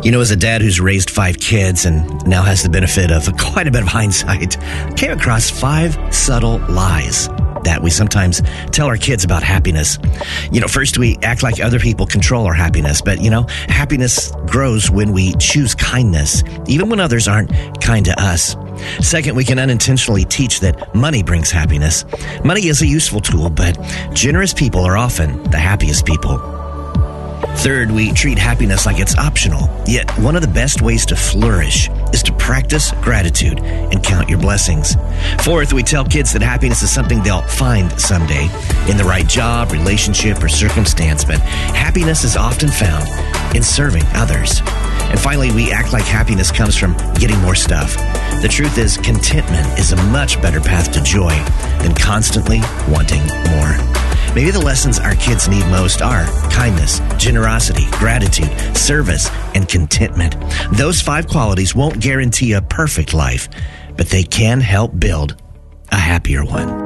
As a dad who's raised 5 kids and now has the benefit of quite a bit of hindsight, came across 5 subtle lies that we sometimes tell our kids about happiness. First, we act like other people control our happiness, but happiness grows when we choose kindness, even when others aren't kind to us. Second, we can unintentionally teach that money brings happiness. Money is a useful tool, but generous people are often the happiest people. Third, we treat happiness like it's optional. Yet, one of the best ways to flourish is to practice gratitude and count your blessings. Fourth, we tell kids that happiness is something they'll find someday in the right job, relationship, or circumstance, but happiness is often found in serving others. And finally, we act like happiness comes from getting more stuff. The truth is, contentment is a much better path to joy than constantly wanting more. Maybe the lessons our kids need most are kindness, generosity, gratitude, service, and contentment. Those 5 qualities won't guarantee a perfect life, but they can help build a happier one.